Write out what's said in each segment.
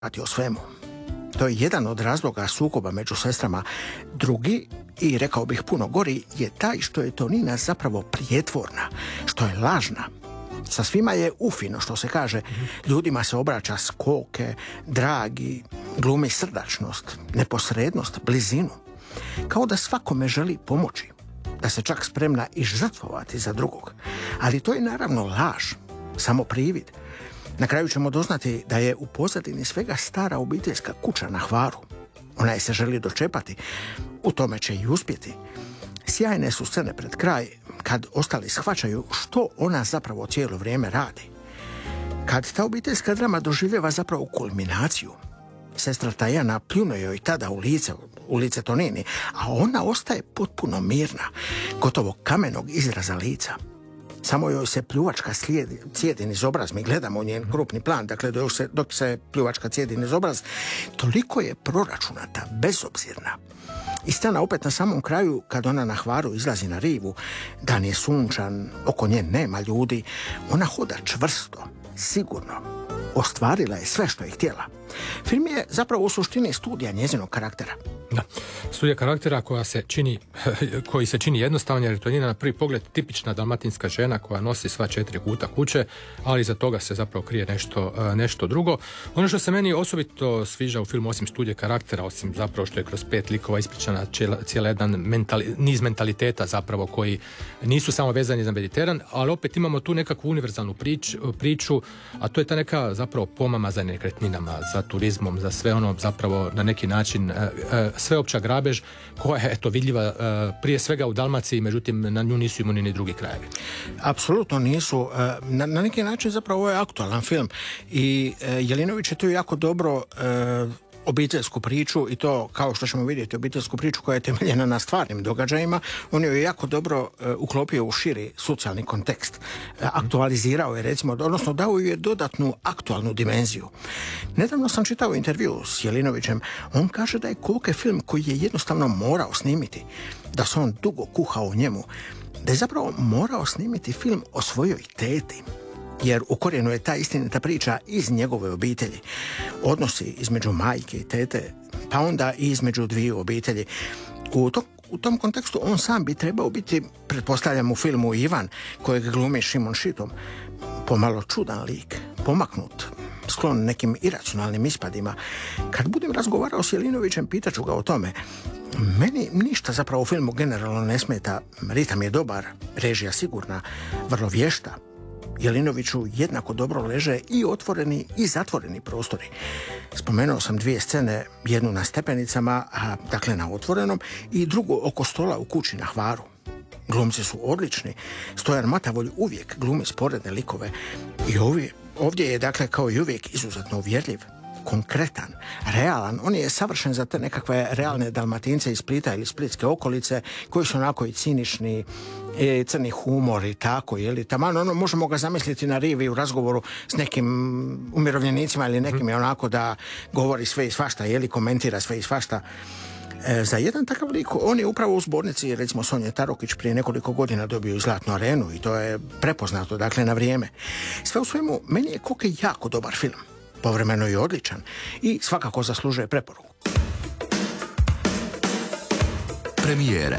o svemu. To je jedan od razloga sukoba među sestrama. Drugi, i rekao bih puno gori, je taj što je Tonina zapravo prijetvorna, što je lažna. Sa svima je ufino, što se kaže. Ljudima se obraća s koke, dragi, glumi srdačnost, neposrednost, blizinu. Kao da svakome želi pomoći, da se čak spremna i žrtvovati za drugog. Ali to je naravno laž, samo privid. Na kraju ćemo doznati da je u pozadini svega stara obiteljska kuća na Hvaru. Ona je se želi dočepati, u tome će i uspjeti. Sjajne su scene pred kraj, kad ostali shvaćaju što ona zapravo cijelo vrijeme radi. Kad ta obiteljska drama doživljava zapravo kulminaciju, sestra Tajana pljune joj tada u lice Tonini, a ona ostaje potpuno mirna, gotovo kamenog izraza lica. Samo joj se pljuvačka cijedi niz obraz, mi gledamo njen krupni plan, dakle dok se pljuvačka cijedi niz obraz, toliko je proračunata, bezobzirna. I scena opet na samom kraju, kad ona na Hvaru izlazi na rivu, dan je sunčan, oko nje nema ljudi, ona hoda čvrsto, sigurno. Ostvarila je sve što je htjela. Film je zapravo u suštini studija njezinog karaktera. Da, studija karaktera koji se čini jednostavan, jer je Tonina na prvi pogled tipična dalmatinska žena koja nosi sva 4 kuta kuće, ali iza toga se zapravo krije nešto drugo. Ono što se meni osobito sviđa u filmu, osim studije karaktera, osim zapravo što je kroz 5 likova ispričana cijela jedan niz mentaliteta zapravo koji nisu samo vezani za Mediteran, ali opet imamo tu nekakvu univerzalnu priču, a to je ta neka zapravo pomama za nekretninama, za turizmom, za sve ono zapravo na neki način sveopća grabež koja je vidljiva prije svega u Dalmaciji, međutim na nju nisu imuni ni drugi krajevi. Apsolutno nisu. Na neki način zapravo ovo je aktualan film i Jelinović je tu jako dobro obiteljsku priču, i to kao što ćemo vidjeti obiteljsku priču koja je temeljena na stvarnim događajima, on ju je jako dobro uklopio u širi socijalni kontekst. Aktualizirao je, recimo, odnosno dao ju je dodatnu aktualnu dimenziju. Nedavno sam čitao intervju s Jelinovićem. On kaže da je Koke film koji je jednostavno morao snimiti, da se on dugo kuhao u njemu, da je zapravo morao snimiti film o svojoj teti, jer u korijenu je ta istinita priča iz njegove obitelji. Odnosi između majke i tete, pa onda i između dviju obitelji. U tom kontekstu on sam bi trebao biti, pretpostavljam u filmu Ivan, kojeg glumi Šimon Šitom, pomalo čudan lik, pomaknut, sklon nekim iracionalnim ispadima. Kad budem razgovarao s Jelinovićem, pitaću ga o tome. Meni ništa zapravo u filmu generalno ne smeta. Ritam je dobar, režija sigurna, vrlo vješta. Jelinoviću jednako dobro leže i otvoreni i zatvoreni prostori. Spomenuo sam 2 scene, jednu na stepenicama, dakle na otvorenom, i drugu oko stola u kući na Hvaru. Glumci su odlični. Stojan Matavolj uvijek glumi sporedne likove i ovdje je, dakle, kao i uvijek izuzetno uvjerljiv, konkretan, realan. On je savršen za te nekakve realne Dalmatince iz Splita ili splitske okolice, koji su onako i cinični, i crni humor i tako, taman možemo ga zamisliti na rivi u razgovoru s nekim umirovljenicima ili nekim onako da govori sve i svašta, komentira sve i svašta. Za jedan takav lik, on je upravo u zbornici, recimo Sonje Tarokić, prije nekoliko godina dobio Zlatnu arenu i to je prepoznato, dakle, na vrijeme. Sve u svemu, meni je Koke jako dobar film, povremeno je odličan i svakako zaslužuje preporuku. Premijere.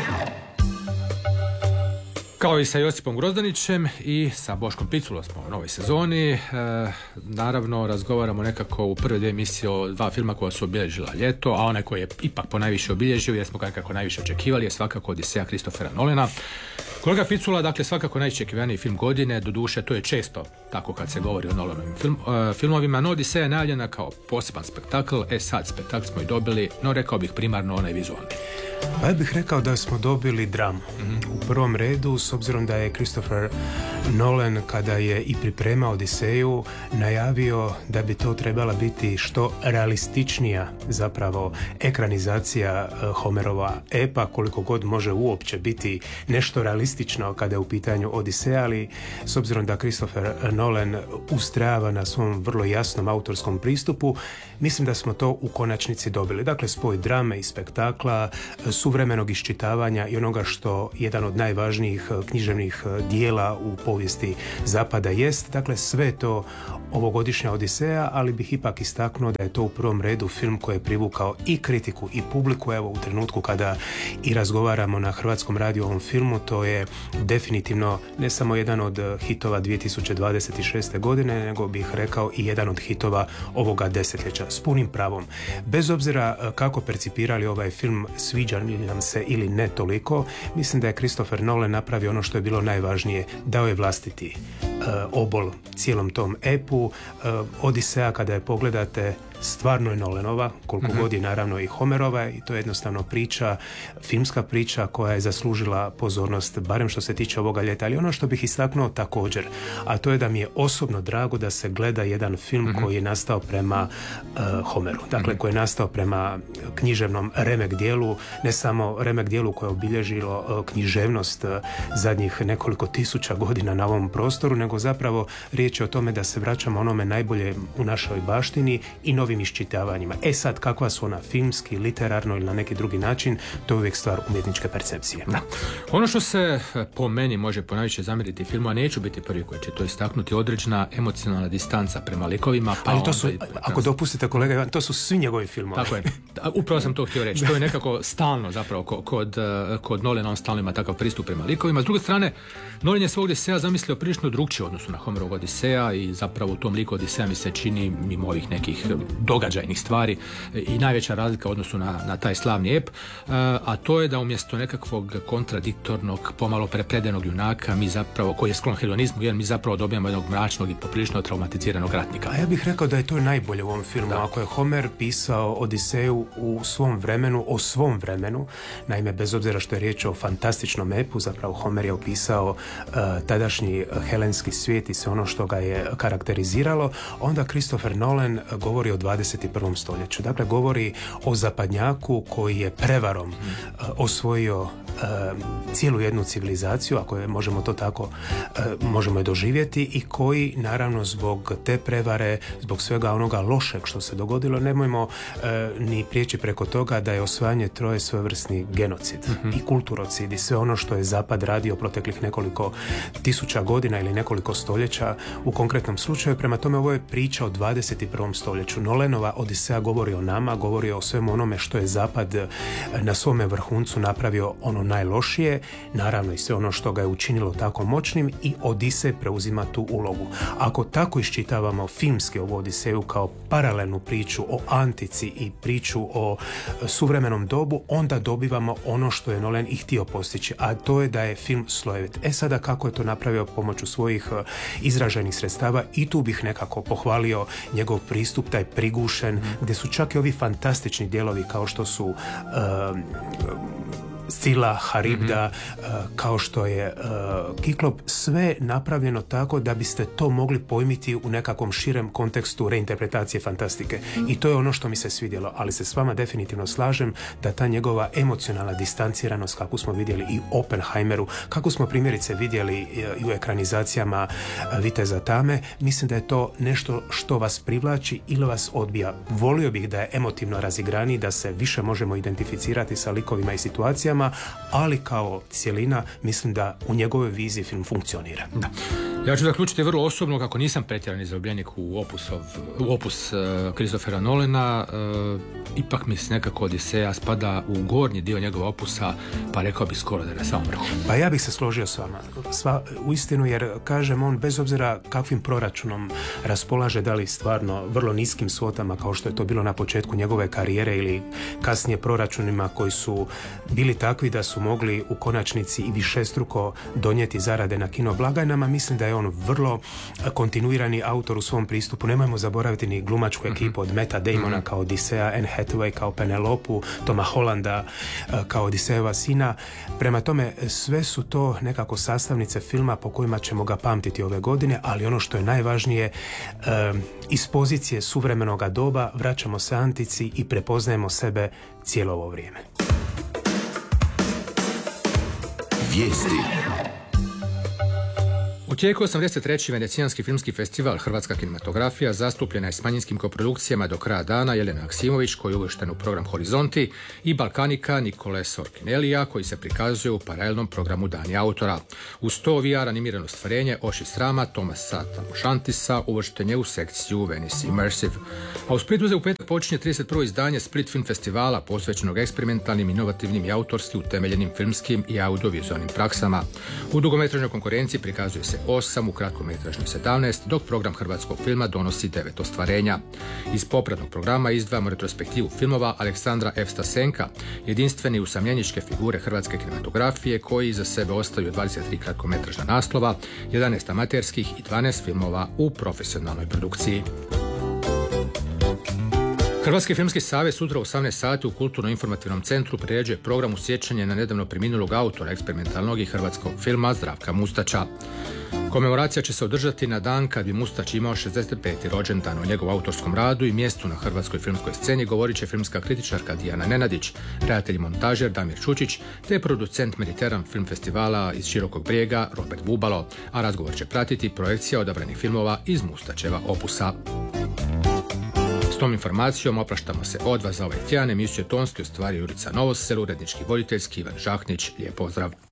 Kao i sa Josipom Grozdanićem i sa Boškom Piculom smo u novoj sezoni. Naravno, razgovaramo nekako u prve 2 emisije o 2 filma koja su obilježila ljeto, a onaj koji je ipak ponajviše obilježio, jer smo ga nekako najviše očekivali, je svakako Odiseja Christophera Nolana. Kolega Picula, dakle, svakako najičekivaniji film godine, doduše to je često tako kad se govori o Nolanovim filmovima, no Odiseja je najavljena kao poseban spektakl. Sad spektakl smo i dobili, no rekao bih primarno onaj vizualni. Pa ja bih rekao da smo dobili dramu. U prvom redu, s obzirom da je Christopher Nolan, kada je i pripremao Odiseju, najavio da bi to trebala biti što realističnija zapravo ekranizacija Homerova epa, koliko god može uopće biti nešto realistično kada je u pitanju Odiseja, ali s obzirom da Christopher Nolan ustrajava na svom vrlo jasnom autorskom pristupu, mislim da smo to u konačnici dobili. Dakle, spoj drame i spektakla, suvremenog iščitavanja i onoga što jedan od najvažnijih književnih dijela u povijesti Zapada jest. Dakle, sve to ovogodišnja Odiseja, ali bih ipak istaknuo da je to u prvom redu film koji je privukao i kritiku i publiku. Evo, u trenutku kada i razgovaramo na Hrvatskom radiju o ovom filmu, to je definitivno ne samo jedan od hitova 2026. godine, nego bih rekao i jedan od hitova ovoga desetljeća, s punim pravom. Bez obzira kako percipirali ovaj film, sviđa li nam se ili ne toliko, mislim da je Christopher Nolan napravio ono što je bilo najvažnije, dao je vlastiti obol cijelom tom epu. Odiseja, kada je pogledate, stvarno je Nolanova, koliko god je naravno i Homerova, i to je jednostavno priča, filmska priča koja je zaslužila pozornost, barem što se tiče ovoga ljeta. Ali ono što bih istaknuo također, a to je da mi je osobno drago da se gleda jedan film koji je nastao prema Homeru, dakle koji je nastao prema književnom remek dijelu, ne samo remek dijelu koje je obilježilo književnost zadnjih nekoliko tisuća godina na ovom prostoru, nego zapravo riječ je o tome da se vraćamo onome najbolje u našoj baštini i novim iščitavanjima. Sad, kakva su ona filmski, literarno ili na neki drugi način, to je uvijek stvar umjetničke percepcije. Da. Ono što se po meni može ponajviše zamjeriti filmu, a neću biti prvi koji će to istaknuti, određena emocionalna distanca prema likovima. Ali to su, ako dopustite kolega Ivan, to su svi njegovi filmovi. Tako je. Upravo sam to htio reći. To je nekako stalno zapravo kod Nolana, on stalno ima takav pristup prema likovima. S druge strane, Nolan je svog Odiseja zamislio prilično drugčije u odnosu na Homerovog Odiseja i zapravo u tom liku Odiseja mi se čini, mimo ovih nekih događajnih stvari, i najveća razlika u odnosu na taj slavni ep, a to je da umjesto nekakvog kontradiktornog, pomalo prepredenog junaka, mi zapravo, koji je sklon hedonizmu, jer mi zapravo dobijamo jednog mračnog i poprilično traumatiziranog ratnika. A ja bih rekao da je to najbolje u ovom filmu. Da. Ako je Homer pisao Odiseju u svom vremenu, o svom vremenu, naime, bez obzira što je riječ o fantastičnom epu, zapravo Homer je opisao tadašnji helenski svijet i sve ono što ga je karakteriziralo, onda Christopher Nolan govori o 21. stoljeću. Dakle, govori o zapadnjaku koji je prevarom osvojio cijelu jednu civilizaciju, ako je, možemo to tako, možemo je doživjeti, i koji, naravno, zbog te prevare, zbog svega onoga lošeg što se dogodilo, nemojmo ni prijeći preko toga da je osvajanje Troje svojevrsni genocid i kulturocid i sve ono što je Zapad radio proteklih nekoliko tisuća godina ili nekoliko stoljeća u konkretnom slučaju. Prema tome, ovo je priča o 21. stoljeću. Nolanova Odiseja govori o nama, govori o svemu onome što je Zapad na svome vrhuncu napravio ono najlošije, naravno i sve ono što ga je učinilo tako moćnim, i Odisej preuzima tu ulogu. Ako tako iščitavamo filmski ovu Odiseju kao paralelnu priču o antici i priču o suvremenom dobu, onda dobivamo ono što je Nolan i htio postići, a to je da je film slojevit. Sada, kako je to napravio pomoću svojih izraženih sredstava, i tu bih nekako pohvalio njegov pristup, taj prigušen, gdje su čak i ovi fantastični dijelovi kao što su Sila, Haribda, kao što je Kiklop, sve napravljeno tako da biste to mogli pojmiti u nekakvom širem kontekstu reinterpretacije fantastike. I to je ono što mi se svidjelo, ali se s vama definitivno slažem da ta njegova emocionalna distanciranost, kako smo vidjeli i u Oppenheimeru, kako smo primjerice vidjeli i u ekranizacijama Viteza Tame, mislim da je to nešto što vas privlači ili vas odbija. Volio bih da je emotivno razigraniji, da se više možemo identificirati sa likovima i situacijama, ali kao cjelina mislim da u njegovoj viziji film funkcionira. Da. Ja ću zaključiti vrlo osobno, kako nisam pretjerani zaljubljenik u opus Christophera Nolana, ipak mi se nekako Odiseja spada u gornji dio njegova opusa, pa rekao bih skoro da je na samom vrhu. Pa ja bih se složio s vama, uistinu, jer kažem, on bez obzira kakvim proračunom raspolaže, da li stvarno vrlo niskim svotama kao što je to bilo na početku njegove karijere ili kasnije proračunima koji su bili takvi da su mogli u konačnici i višestruko donijeti zarade na kino blagajnama, mislim da je on vrlo kontinuirani autor u svom pristupu. Nemojmo zaboraviti ni glumačku ekipu od Metta Damona kao Odiseja, Anne Hathaway kao Penelopu, Toma Hollanda kao Odisejeva sina. Prema tome, sve su to nekako sastavnice filma po kojima ćemo ga pamtiti ove godine, ali ono što je najvažnije, iz pozicije suvremenoga doba vraćamo se antici i prepoznajemo sebe cijelo ovo vrijeme. Vijesti. U tijeku 83. Venecijanski filmski festival Hrvatska kinematografija zastupljena je s manjinskim koprodukcijama do kraja dana Jelena Aksimović, koji je uvršten u program Horizonti, i Balkanika Nikole Sorkinelija, koji se prikazuje u paralelnom programu Dani autora. Uz to VR animirano stvarenje Oši srama Tomasa Tamošantisa uvršten je u sekciju Venice Immersive. A u Splitu u petak počinje 31. izdanje Split Film Festivala, posvećenog eksperimentalnim, inovativnim i autorski utemeljenim filmskim i audiovizualnim praksama. U dugometražnoj konkurenciji prikazuje se 8, u kratkometražnoj 17, dok program hrvatskog filma donosi 9 ostvarenja. Iz popratnog programa izdvajamo retrospektivu filmova Aleksandra F. Stasenka, jedinstveni usamljeničke figure hrvatske kinematografije, koji iza sebe ostaju 23 kratkometražna naslova, 11 amaterskih i 12 filmova u profesionalnoj produkciji. Hrvatski filmski savez sutra u 18 sati u Kulturno-informativnom centru priređuje program u sjećanje na nedavno preminulog autora eksperimentalnog i hrvatskog filma Zdravka Mustača. Komemoracija će se održati na dan kad bi Mustač imao 65. rođendan. O njegovom autorskom radu i mjestu na hrvatskoj filmskoj sceni govorit će filmska kritičarka Dijana Nenadić, redatelj i montažer Damir Čučić, te producent Mediteran film festivala iz Širokog Brijega Robert Bubalo, a razgovor će pratiti projekcija odabranih filmova iz Mustačeva opusa. S tom informacijom opraštamo se od vas za ovaj tjedan. Emisiju tonski ostvario Jurica Novosel, urednički voditeljski Ivan Žahnić. Lijep pozdrav!